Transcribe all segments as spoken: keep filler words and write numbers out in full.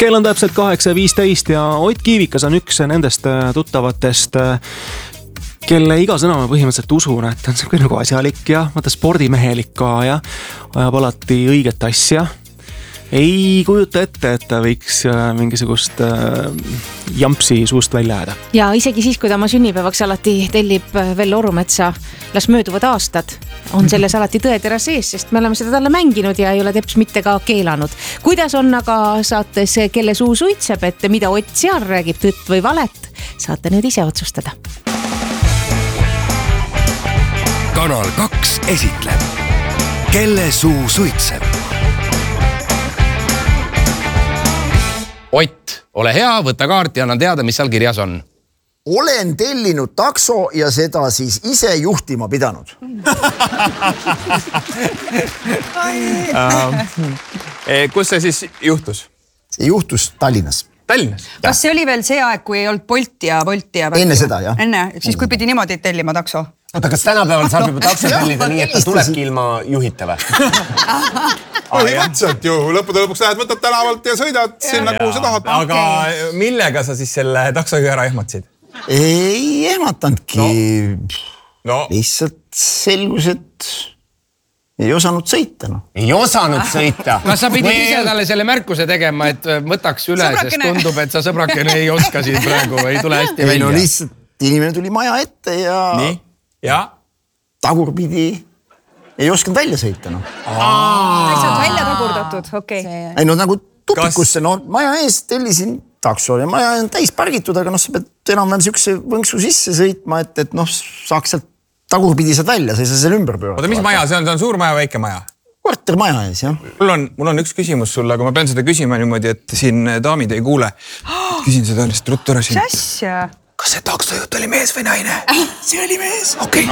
Kell on täpselt kaheksa viisteist ja Ott Kiivikas on üks nendest tuttavatest, kelle iga sõna ma põhimõtteliselt usun, et on see nagu asjalik ja vaata spordimehelik ka ja ajab alati õiget asja. Ei kujuta ette, et ta võiks mingisugust jampsi suust välja jääda. Ja isegi siis, kui ta oma sünnipäevaks alati tellib veel Orumetsa Las mööduvad aastad, on selles alati tõetera sees, sest me oleme seda talle mänginud ja ei ole teps mitte ka keelanud. Kuidas on aga saates Kelle suu suitseb, et mida Ott seal räägib, tõtt või valet, saate nüüd ise otsustada. Kanal kaks esitleb Kelle suu suitseb. Ott, ole hea, võtta kaart ja annan teada, mis seal kirjas on. Olen tellinud takso ja seda siis ise juhtima pidanud. Kus see siis juhtus? See juhtus Tallinnas. Tallinnas? Kas see oli veel see aeg, kui ei olnud Bolti ja Bolti ja... Enne seda, jah. Enne, siis kui pidi niimoodi tellima takso? Oota, kas tänapäeval saab juba takso tellida nii, et ta tulebki ilma juhita või? Põhimõtteliselt ju, lõppude lõpuks lähed, võtad tänavalt ja sõidad sinna, kuhu sa tahad. Aga millega sa siis selle taksoga ära ehmatsid? Ei ehmatanudki. No. Lihtsalt selgus, et ei osanud sõita. No. Ei osanud sõita. Kas sa pidid ise talle selle märkuse tegema, et võtaks üle, sest tundub, et sa sõbrakene ei oska siin praegu, ei tule hästi välja. Ei, no lihtsalt inimene tuli maja ette ja... Nii? Ja? Tagurpidi ei osanud välja sõita. No. Ei saanud välja tagurdatud, okei. Okay. Ei, no nagu tupikusse, no maja ees tellisin takso ja maja on täis pargitud, aga no sa pead enam-vähem siukse võnksu sisse sõitma, et, et noh, saaks sealt tagurpidi saad välja, sa ei saa selle ümber pöörata. Oota, mis maja? See on, see on suur maja, väike maja? Korter maja ees, jah. Mul on, mul on üks küsimus sulle, aga ma pean seda küsima niimoodi, et siin daamid ei kuule. Küsin seda lihtsalt ruttu ära siin. Mis asja? Kas see taksojuht oli mees või naine? See oli mees. Okei.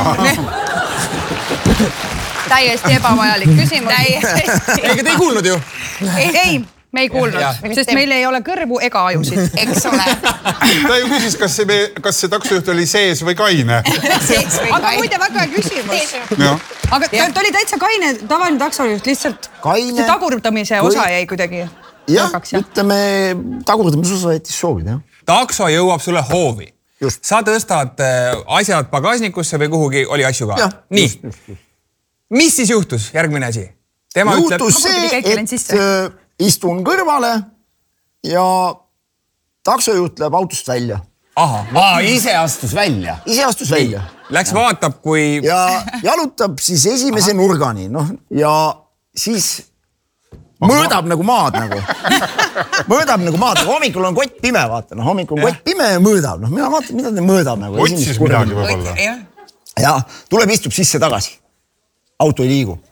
Täiesti ebavajalik küsimus. Täiesti. Ega te ei kuulnud ju? Ei, ei, me ei kuulnud, sest meil ei ole kõrvu ega ajusid. Eks ole. Ta ju küsis, kas see, kas see taksojuht oli sees või kaine. Sees või kaine. Aga muide väga küsimus. Aga ta oli täitsa kaine, tavaline taksojuht, lihtsalt see tagurdamise osa jäi kuidagi. Jah, ütleme, tagurdamise osa jättis soovid, jah. Takso jõuab sulle hoovi. Just. Sa tõstad asjad pagasnikusse või kuhugi oli asju ka? Ja, nii. Just, just, just. Mis siis juhtus? Järgmine asi. Tema juhtus ütleb... see, et istun kõrvale ja taksojuht läheb autost välja. Aha, Aa, ise astus välja. Ise astus välja. Läks ja. Vaatab, kui... Ja jalutab siis esimese Aha. nurgani. No, ja siis... Mõõdab nagu maad nagu. Mõõdab nagu maad. Hommikul on kott pime, vaata. No, hommikul on kott pime ja mõõdab. No, mina vaatan, mida ta mõõdab nagu. Otsis midagi võib-olla. Ja tuleb istub sisse tagasi. Auto ei liigu.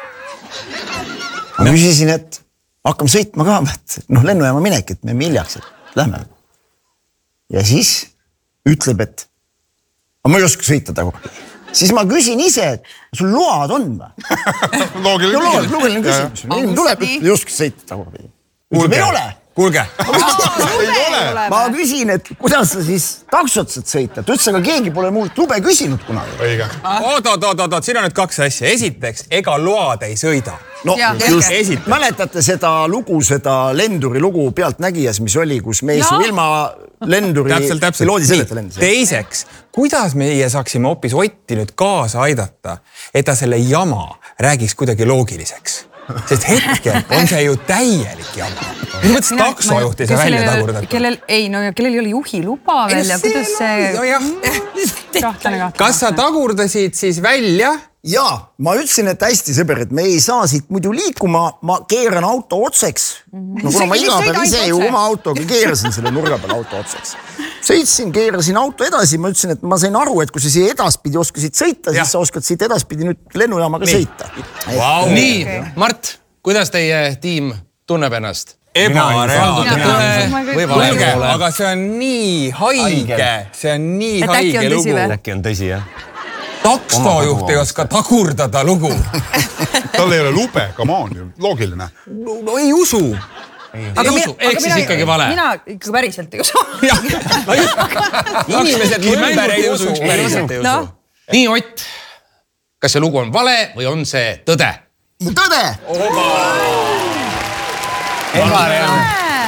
Ma küsisin, et hakkame sõitma ka. Noh, lennujaama minek, et me miljaks, et lähme. Ja siis ütleb, et ma ei oska sõita tagu. Siis ma küsin ise, et sul load on või? Loogiline küsimus. Loogiline küsimus. Inimene tuleb, et ei oska sõita tagu. Ütleb, ei ole. Kuulge. Ma küsin, et kuidas sa siis taksot saad sõita. Ta ütles, aga keegi pole muult lube küsinud kunagi. Õige. Oot, oot, oot, oot, siin on nüüd kaks asja. Esiteks, ega load ei sõida. No, just esit. Mäletate seda lugu, seda lenduri lugu Pealtnägijas, mis oli, kus mees ju ilma lenduri täpselt, täpselt. piloodi selleta lendis. Teiseks, kuidas meie saaksime hoopis Otti nüüd kaasa aidata, et ta selle jama räägiks kuidagi loogiliseks? Sest hetkel on see ju täielik jama. Mis mõttes taksojuht ei saa välja tagurdada? Kellel, ei, no ja kellel ei ole juhi luba veel ja kuidas see... No jah. Kas sa tagurdasid siis välja? Jaa, ma ütlesin, et hästi sõber, et me ei saa siit muidu liikuma, ma keeran auto otseks. No kuna ma iga päev ise ju oma autoga keerasin selle nurga peal auto otseks. Sõitsin, keerasin auto edasi, ma ütlesin, et ma sain aru, et kui sa siia edaspidi oskasid sõita, siis sa oskad siit edaspidi nüüd lennujaamaga sõita. Wow. Nii, Mart, kuidas teie tiim tunneb ennast? Ebareaalne. Kuulge, aga see on nii haige, see on nii haige lugu. Äkki on tõsi, jah? Taksojuht ei oska tagurdada lugu. Tal ei ole lube, come on, loogiline. No ei usu. Aga ehk siis ikkagi vale. Mina ikka päriselt ei usu. Inimesed ümber ei usu. Nii, Ott, kas see lugu on vale või on see tõde? Tõde! Ebareaalne.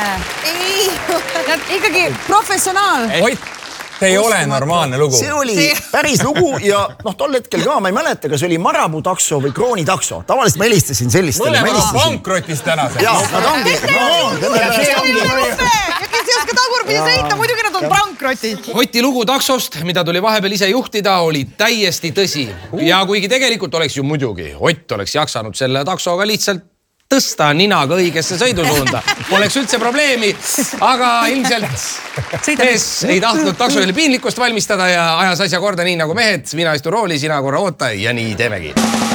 ei, ikkagi professionaal. Oit, see ei ole normaalne lugu. See oli päris lugu ja noh, tol hetkel ka, ma ei mäleta, kas oli Marabou takso või Krooni takso. Tavaliselt ma helistasin sellistele. Mõlemad on pankrotist tänaseks. Jaa, nad ongi. Kes ei oska tagurpidi sõita, muidugi nad on pankrotid. Oti lugu taksost, mida tuli vahepeal ise juhtida, oli täiesti tõsi. Ja kuigi tegelikult oleks ju muidugi, Ott oleks jaksanud selle taksoga lihtsalt tõsta ninaga õigesse sõidusuunda. Oleks üldse probleemi, aga ilmselt mees ei tahtnud taksoile piinlikkust valmistada ja ajas asja korda nii nagu mehed. Mina istu rooli, sina korra oota ja nii teemegi.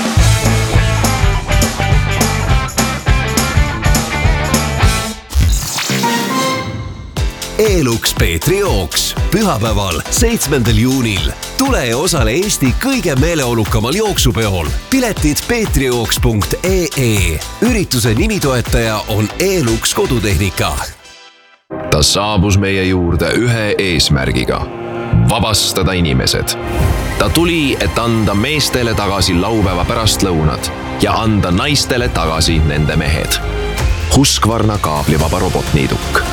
Eeluks Peetri jooks pühapäeval, seitsmendal juunil. Tule ja osale Eesti kõige meeleolukamal jooksupeol. Piletid peetrijooks punkt ee. Ürituse nimitoetaja on Eeluks kodutehnika. Ta saabus meie juurde ühe eesmärgiga. Vabastada inimesed. Ta tuli, et anda meestele tagasi laupäeva pärastlõunad ja anda naistele tagasi nende mehed. Husqvarna kaablivaba robotniiduk.